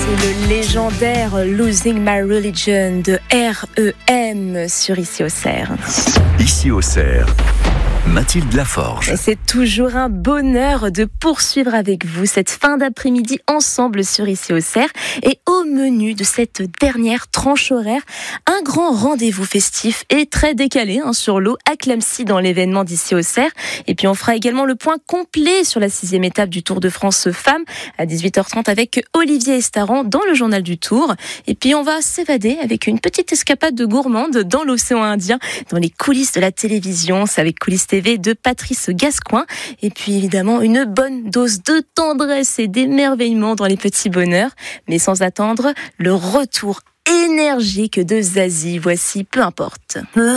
Le légendaire Losing My Religion de R.E.M. sur Ici Auxerre. Ici Auxerre, Mathilde Laforge. Et c'est toujours un bonheur de poursuivre avec vous cette fin d'après-midi ensemble sur Ici Auxerre. Et au menu de cette dernière tranche horaire, un grand rendez-vous festif et très décalé sur l'eau à Clamecy dans l'événement d'Ici Auxerre. Et puis on fera également le point complet sur la 6e étape du Tour de France Femmes à 18h30 avec Olivier Estaran dans le journal du Tour. Et puis on va s'évader avec une petite escapade de gourmande dans l'océan Indien, dans les coulisses de la télévision. C'est avec Coulisses TV de Patrice Gascoin. Et puis évidemment une bonne dose de tendresse et d'émerveillement dans les petits bonheurs. Mais sans attendre, le retour énergique de Zazie. Voici Peu importe.